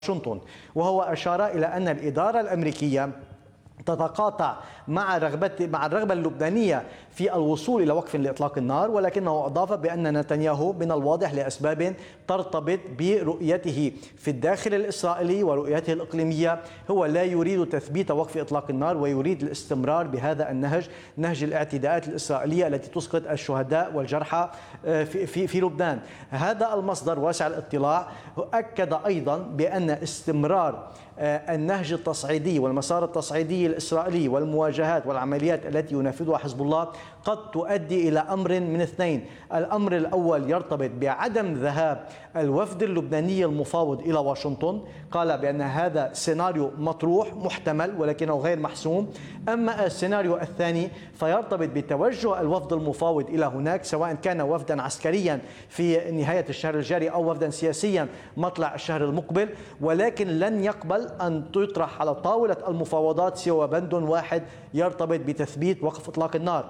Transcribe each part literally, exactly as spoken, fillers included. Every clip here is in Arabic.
واشنطن، وهو أشار إلى أن الإدارة الأمريكية تتقاطع مع رغبة مع الرغبة اللبنانية في الوصول إلى وقف لإطلاق النار، ولكنه أضاف بأن نتنياهو من الواضح لأسباب ترتبط برؤيته في الداخل الإسرائيلي ورؤيته الإقليمية هو لا يريد تثبيت وقف إطلاق النار ويريد الاستمرار بهذا النهج، نهج الاعتداءات الإسرائيلية التي تسقط الشهداء والجرحى في, في, في لبنان. هذا المصدر واسع الاطلاع أكد أيضا بأن استمرار النهج التصعيدي والمسار التصعيدي الإسرائيلي والمواجهات والعمليات التي ينفذها حزب الله قد تؤدي إلى أمر من اثنين. الأمر الأول يرتبط بعدم ذهاب الوفد اللبناني المفاوض إلى واشنطن، قال بأن هذا سيناريو مطروح محتمل ولكنه غير محسوم. أما السيناريو الثاني فيرتبط بتوجه الوفد المفاوض إلى هناك، سواء كان وفدا عسكريا في نهاية الشهر الجاري أو وفدا سياسيا مطلع الشهر المقبل، ولكن لن يقبل أن تطرح على طاولة المفاوضات سوى بند واحد يرتبط بتثبيت وقف إطلاق النار.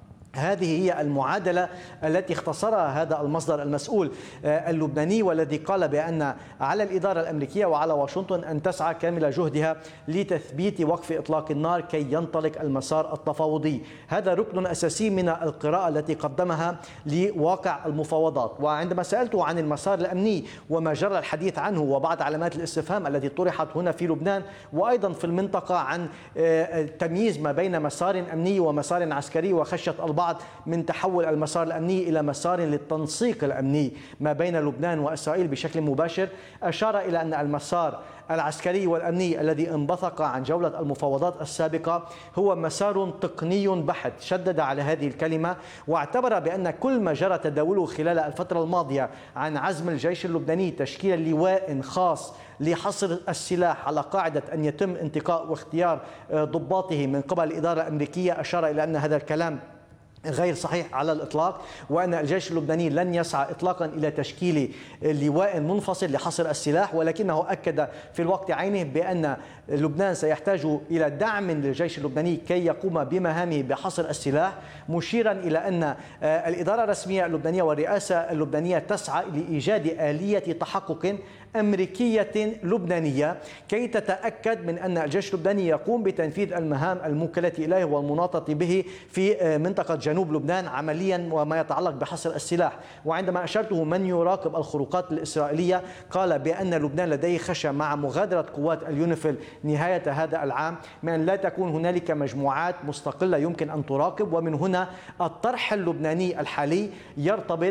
هذه هي المعادلة التي اختصرها هذا المصدر المسؤول اللبناني، والذي قال بأن على الإدارة الأمريكية وعلى واشنطن أن تسعى كامل جهدها لتثبيت وقف إطلاق النار كي ينطلق المسار التفاوضي. هذا ركن أساسي من القراءة التي قدمها لواقع المفاوضات. وعندما سألته عن المسار الأمني وما جرى الحديث عنه وبعض علامات الاستفهام التي طرحت هنا في لبنان وأيضا في المنطقة عن التمييز ما بين مسار أمني ومسار عسكري وخشية البعض من تحول المسار الأمني إلى مسار للتنسيق الأمني ما بين لبنان وإسرائيل بشكل مباشر، أشار إلى أن المسار العسكري والأمني الذي انبثق عن جولة المفاوضات السابقة هو مسار تقني بحت، شدد على هذه الكلمة، واعتبر بأن كل ما جرى تداوله خلال الفترة الماضية عن عزم الجيش اللبناني تشكيل لواء خاص لحصر السلاح على قاعدة أن يتم انتقاء واختيار ضباطه من قبل الإدارة الأمريكية، أشار إلى أن هذا الكلام غير صحيح على الإطلاق، وأن الجيش اللبناني لن يسعى إطلاقا إلى تشكيل لواء منفصل لحصر السلاح، ولكنه أكد في الوقت عينه بأن لبنان سيحتاج إلى دعم للجيش اللبناني كي يقوم بمهامه بحصر السلاح، مشيرا إلى أن الإدارة الرسمية اللبنانية والرئاسة اللبنانية تسعى لإيجاد آلية تحقق أمريكية لبنانية كي تتأكد من أن الجيش اللبناني يقوم بتنفيذ المهام الموكلة إليه والمناطة به في منطقة جنوب لبنان عمليا وما يتعلق بحصر السلاح. وعندما أشرته من يراقب الخروقات الإسرائيلية قال بأن لبنان لديه خشية مع مغادرة قوات اليونيفيل نهاية هذا العام من أن لا تكون هنالك مجموعات مستقلة يمكن أن تراقب، ومن هنا الطرح اللبناني الحالي يرتبط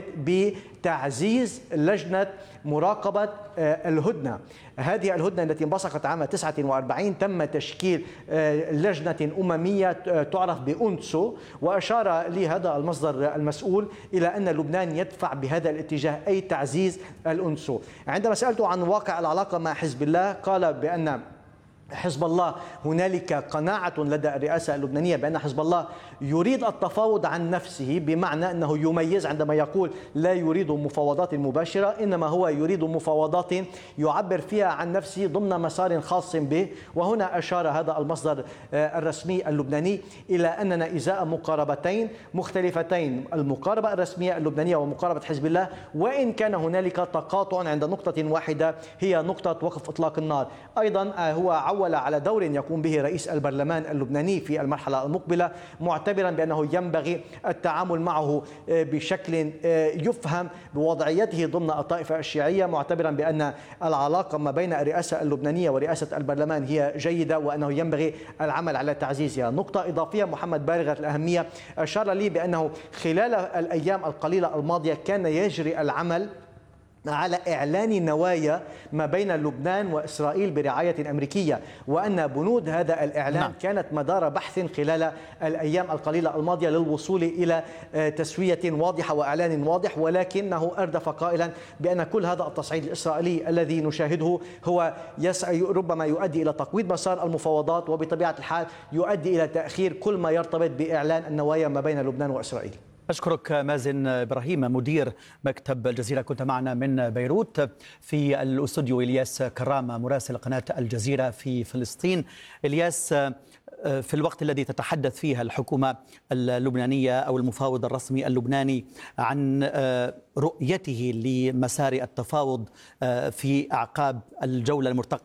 بتعزيز لجنة مراقبة الهدنة. هذه الهدنة التي انبثقت عام تسعة وأربعين تم تشكيل لجنة أممية تعرف بأونسو، وأشار لي هذا المصدر المسؤول إلى أن لبنان يدفع بهذا الاتجاه أي تعزيز الأونسو. عندما سألته عن واقع العلاقة مع حزب الله قال بأن حزب الله هنالك قناعة لدى الرئاسة اللبنانية بأن حزب الله يريد التفاوض عن نفسه، بمعنى أنه يميز عندما يقول لا يريد مفاوضات مباشرة، إنما هو يريد مفاوضات يعبر فيها عن نفسه ضمن مسار خاص به. وهنا أشار هذا المصدر الرسمي اللبناني إلى أننا إزاء مقاربتين مختلفتين، المقاربة الرسمية اللبنانية ومقاربة حزب الله، وإن كان هنالك تقاطع عند نقطة واحدة هي نقطة وقف إطلاق النار. أيضا هو عول على دور يقوم به رئيس البرلمان اللبناني في المرحلة المقبلة، معتبرا بأنه ينبغي التعامل معه بشكل يفهم بوضعيته ضمن الطائفة الشيعية، معتبرا بأن العلاقة ما بين الرئاسة اللبنانية ورئاسة البرلمان هي جيدة وأنه ينبغي العمل على تعزيزها. نقطة إضافية محمد بالغة الأهمية أشار لي بأنه خلال الأيام القليلة الماضية كان يجري العمل على إعلان نوايا ما بين لبنان وإسرائيل برعاية أمريكية، وأن بنود هذا الإعلان نعم. كانت مدار بحث خلال الأيام القليلة الماضية للوصول إلى تسوية واضحة وإعلان واضح، ولكنه أردف قائلا بأن كل هذا التصعيد الإسرائيلي الذي نشاهده هو يسعى ربما يؤدي إلى تقويض مسار المفاوضات، وبطبيعة الحال يؤدي إلى تأخير كل ما يرتبط بإعلان النوايا ما بين لبنان وإسرائيل. أشكرك مازن إبراهيم مدير مكتب الجزيرة، كنت معنا من بيروت. في الاستوديو إلياس كرام مراسل قناة الجزيرة في فلسطين. إلياس، في الوقت الذي تتحدث فيه الحكومة اللبنانية أو المفاوض الرسمي اللبناني عن رؤيته لمسار التفاوض في أعقاب الجولة المرتقبة